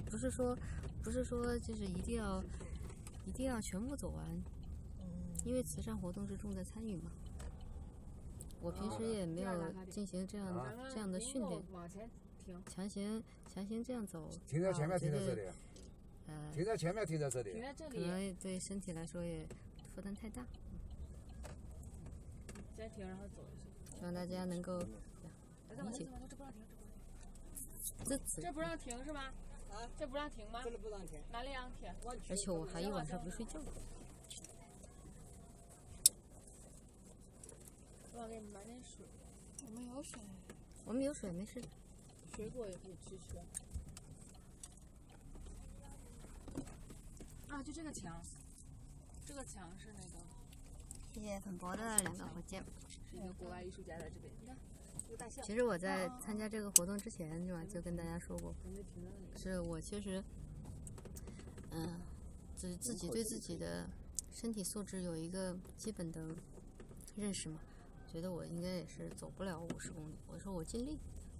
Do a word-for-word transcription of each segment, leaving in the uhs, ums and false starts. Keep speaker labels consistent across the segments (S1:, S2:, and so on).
S1: 不是说不是说就是一定要一定要全部走完，因为慈善活动是重在参与嘛。我平时也没有进行这样、啊、这样的训练，强行强行这样走。
S2: 停在前面，停在这里。
S1: 呃，
S2: 停在前面，停在这里。
S3: 停在这里。
S1: 可能对身体来说也负担太大。
S3: 先停，然后走一下。
S1: 希望大家能够理解。
S3: 这这不让停是吗？
S4: 啊，
S3: 这不让停吗？
S4: 这里不让停。
S3: 哪里让停？
S1: 而且我还一晚上不睡觉。
S3: 我给你买点水。
S5: 我们有水。
S1: 我们有水，没事。
S3: 水果也可以吃吃。啊，就这个墙，这个墙是那个。
S1: 谢谢粉博的两个火箭。
S3: 是一个国外艺术家在这边，你看，一个大象。
S1: 其实我在参加这个活动之前，是吧，就跟大家说过，是我其实，嗯，自自己对自己的身体素质有一个基本的认识嘛，觉得我应该也是走不了五十公里。我说我尽力。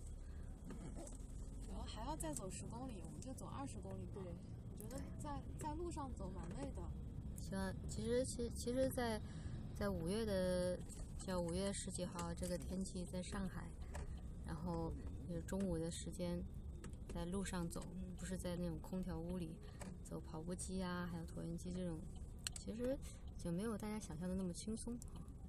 S5: 然后还要再走十公里，我们就走二十公里。对，我觉得在在路上走蛮累的。
S1: 希望其实其其实在，在五月的叫五月十几号这个天气，在上海，然后有中午的时间，在路上走，不是在那种空调屋里走跑步机啊，还有椭圆机这种，其实就没有大家想象的那么轻松。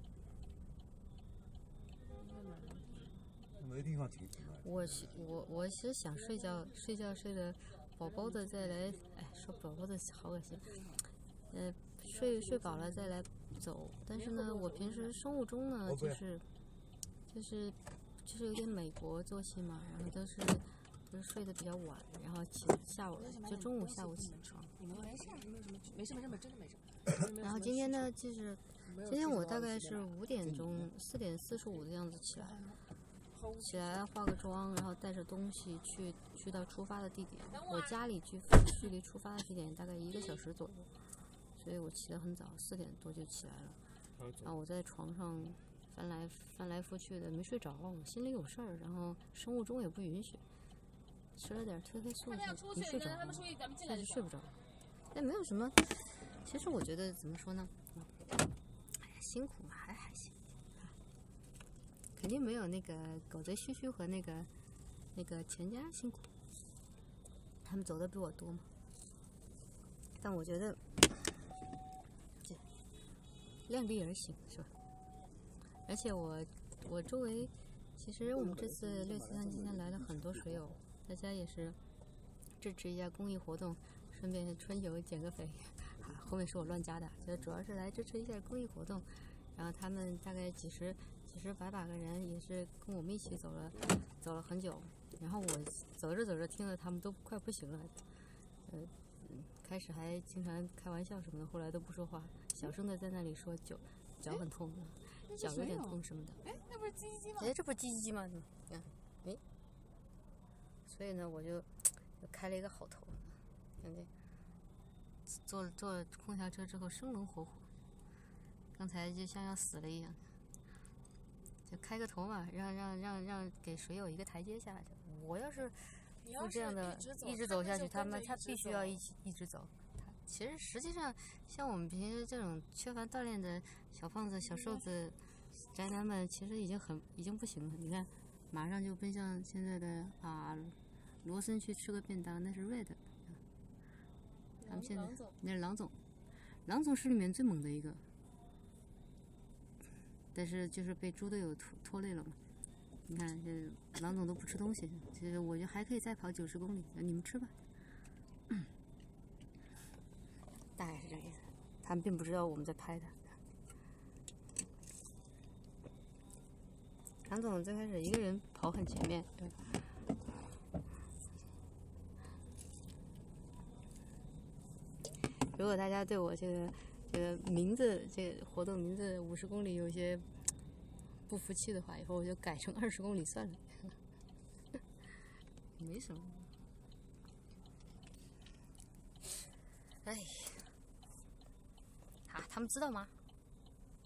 S2: 没地方停。
S1: 我我我其实想睡觉，睡觉睡的饱饱的再来，哎，说饱饱的好恶心。呃，睡睡饱了再来走，但是呢，我平时生物钟呢，就是就是就是有点美国作息嘛，然后都是都是睡得比较晚，然后起下午就中午下午起床。
S3: 没事，没什么，没事没事，真的没什么。
S1: 然后今天呢，就是今天我大概是五点钟，四点四十五的样子起来。起来化个妆，然后带着东西去去到出发的地点。我家里距距离出发的地点大概一个小时左右，所以我起得很早，四点多就起来了。然后我在床上翻来翻来覆去的，没睡着，我心里有事儿，然后生物钟也不允许，吃了点褪黑素，没睡着，但是睡不着。但没有什么，其实我觉得怎么说呢？哎呀，辛苦嘛，还还行。肯定没有那个狗贼须须和那个那个钱家辛苦，他们走的比我多嘛。但我觉得这量力而行是吧？而且我我周围其实我们这次六七三今天来了很多水友，大家也是支持一下公益活动，顺便春游减个肥。后面是我乱加的，就主要是来支持一下公益活动。然后他们大概几十。几十百把个人也是跟我们一起走了，走了很久。然后我走着走着听了他们都快不行了，呃，开始还经常开玩笑什么的，后来都不说话，小声的在那里说脚脚很痛，脚有点痛什么的。
S5: 哎，那不是鸡鸡吗？
S1: 哎，这不是鸡鸡吗？嗯，哎，所以呢，我就就开了一个好头，对不对？坐坐空调车之后生龙活虎，刚才就像要死了一样。就开个头嘛，让让让让给水友一个台阶下去。我要是不这样的一直走下去，他们他必须要一起一直走。其实实际上，像我们平时这种缺乏锻炼的小胖子、小瘦子、宅男们，其实已经很已经不行了。你看，马上就奔向现在的啊，罗森去吃个便当，那是 Red。他们现在那是郎总，郎总是里面最猛的一个。但是就是被猪队友拖拖累了嘛。你看这郎总都不吃东西，其实我就还可以再跑九十公里，你们吃吧。嗯、大概是这个意思，他们并不知道我们在拍他。郎总最开始一个人跑很前面，对。如果大家对我这个这个名字，这个活动名字五十公里有些不服气的话，以后我就改成二十公里算了，没什么。哎，啊，他们知道吗？